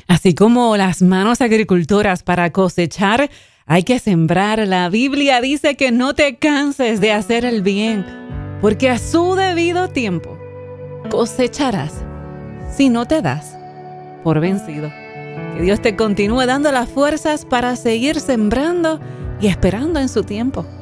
Así como las manos agricultoras para cosechar, hay que sembrar. La Biblia dice que no te canses de hacer el bien, porque a su debido tiempo cosecharás si no te das por vencido. Que Dios te continúe dando las fuerzas para seguir sembrando y esperando en su tiempo.